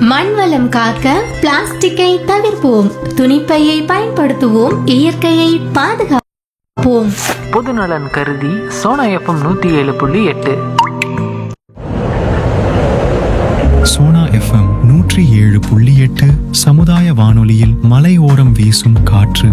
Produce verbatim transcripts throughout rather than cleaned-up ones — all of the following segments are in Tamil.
மண் வளம் காக்க பிளாஸ்டிக்கை தவிர்ப்போம், துணிப்பையை பயன்படுத்துவோம், இயற்கையை பாதுகாப்போம். பொதுநலன் கருதி சோனா எஃப்எம் நூத்தி ஏழு புள்ளி எட்டு. சோனா எஃப்எம் நூற்றி ஏழு புள்ளி எட்டு சமுதாய வானொலியில் மலையோரம் வீசும் காற்று.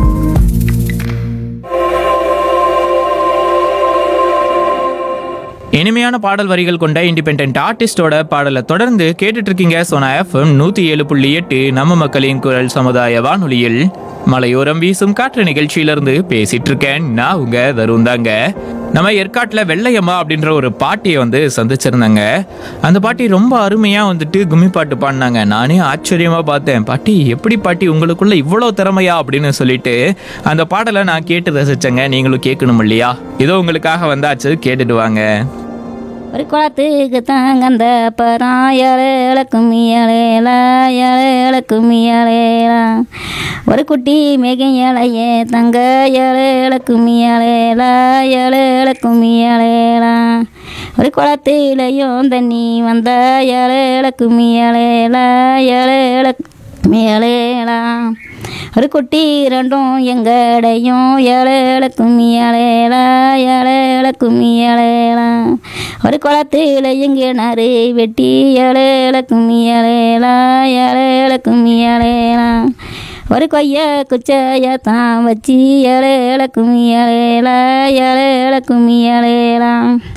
இனிமையான பாடல் வரிகள் கொண்ட இண்டிபெண்டன்ட் ஆர்டிஸ்டோட பாடலை தொடர்ந்து கேட்டுட்டு இருக்கீங்க சோனா எஃப்எம் நூத்தி ஏழு புள்ளி எட்டு நம்ம மக்களின் குரல் சமுதாய வானொலியில் மலையோரம் வீசும் காற்று நிகழ்ச்சியிலிருந்து பேசிட்டு இருக்கேன். நான் உங்க தருண் தாங்க. நம்ம ஏற்காட்டில் வெள்ளையம்மா அப்படின்ற ஒரு பாட்டியை வந்து சந்திச்சிருந்தாங்க. அந்த பாட்டி ரொம்ப அருமையாக வந்துட்டு கும்மி பாட்டு பாடினாங்க. நானே ஆச்சரியமாக பார்த்தேன், பாட்டி எப்படி பாட்டி உங்களுக்குள்ள இவ்வளோ திறமையா அப்படின்னு சொல்லிட்டு அந்த பாடலை நான் கேட்டு ரசிச்சேங்க. நீங்களும் கேட்கணும் இல்லையா? இதோ உங்களுக்காக வந்தாச்சு, கேட்டுட்டு வாங்க. ஒரு குளத்துக்கு தாங்கந்த பரம் ஏழை கும்மி ஏழேலா ஏழை கும்மி ஏழேலா, ஒரு குட்டி மேகம் ஏழையே தங்க ஏழை கும்மி ஏழேலா ஏழை கும்மி ஏழேலா, ஒரு குளத்திலையும் தண்ணி வந்த ஏழை கும்மி ஏழேலா ஏழை கும்மி ஏழேலா, ஒரு குட்டி ரெண்டும் எங்கடையும் ஏழை கும்மி ஏழேலா ஏழை கும்மி ஏழேலா, ஒரு குளத்தில் எங்கிணறு வெட்டி ஏழை கும்மி ஏழேலா ஏழை கும்மி ஏழேலா, ஒரு கொய்ய குச்சைய தான் வச்சு ஏழை கும்மி ஏழேலா ஏழை கும்மி ஏழேலா,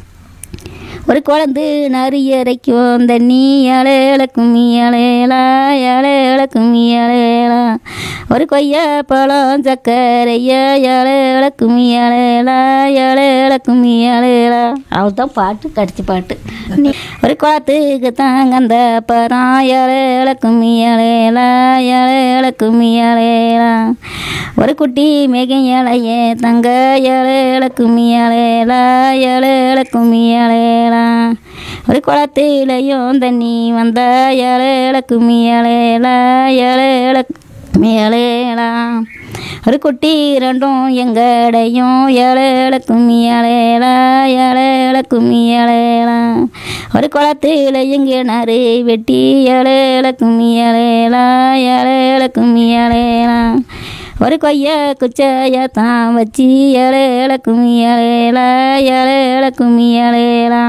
ஒரு குழந்து நரியரைக்கும் தண்ணி ஏழை கும்மி ஏழேலா ஏழை கும்மி ஏழேலா, ஒரு கொய்யா பழம் சக்கரைய ஏழை கும்மி ஏழேலா ஏழை கும்மி ஏழேலா. அவள் தான் பாட்டு கடிச்சு பாட்டு. ஒரு குளத்துக்கு தாங்க அந்த பரம் ஏழை கும்மி ஏழேலா ஏழை கும்மி ஏழேலா, ஒரு குட்டி மேகம் ஏழையே தங்க ஏழை கும்மி ஏழேலா ஏழை கும்மி ஏழேலா, ஒரு குளத்திலையும் தண்ணி வந்த ஏழை கும்மி ஏழேலா ஏழை கும்மி ஏழேலா, ஒரு குட்டி ரெண்டும் எங்கடையும் ஏழை கும்மி ஏழேலா ஏழை கும்மி ஏழேலா, ஒரு குளத்தில் எங்கிணறு வெட்டி ஏழை கும்மி ஏழேலா ஏழை கும்மி ஏழேலா, ஒரு கொய்யா குச்சைய தான் வச்சு ஏழை கும்மி ஏழேலா ஏழை கும்மி ஏழேலா,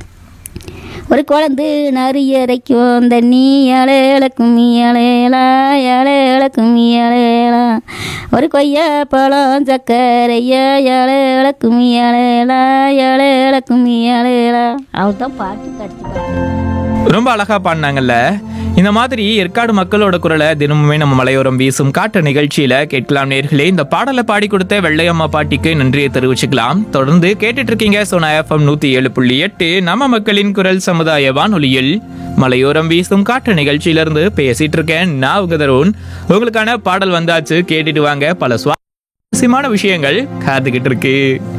ஒரு குழந்து நரியரைக்கும் தண்ணி ஏழை கும்மி ஏழேலா ஏழை கும்மி ஏழேலா, ஒரு கொய்யா பழம் சக்கரைய ஏழை கும்மி ஏழேலா ஏழை கும்மி ஏழேலா. அவள் தான் பாட்டு கடிச்சு பாட்டு. ரொம்ப அழகா பாடினாங்கல்ல. இந்த மாதிரி ஏற்காடு மக்களோட குரலை தினமுமே நம்ம மலையோரம் வீசும் காற்று நிகழ்ச்சியில கேட்கலாம் நேர்களே. இந்த பாடலை பாடி கொடுத்த வெள்ளையம்மா பாட்டிக்கு நன்றியை தெரிவிச்சுக்கலாம். தொடர்ந்து கேட்டுட்டு இருக்கீங்க சோனா எஃப்எம் நூத்தி ஏழு புள்ளி எட்டு நம்ம மக்களின் குரல் சமுதாய வானொலியில் மலையோரம் வீசும் காற்று நிகழ்ச்சியிலிருந்து பேசிட்டு இருக்கேன். நான் உங்க தருண். உங்களுக்கான பாடல் வந்தாச்சு, கேட்டுட்டு வாங்க. பல சுவாரஸ்யமான விஷயங்கள் காத்துக்கிட்டு இருக்கு.